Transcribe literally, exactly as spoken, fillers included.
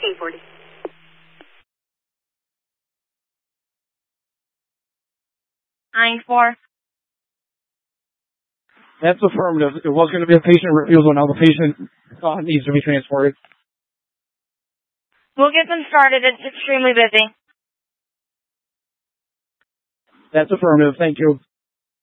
fifteen forty. nine four. That's affirmative. It was going to be a patient refusal. Now the patient uh, needs to be transported. We'll get them started. It's extremely busy. That's affirmative. Thank you.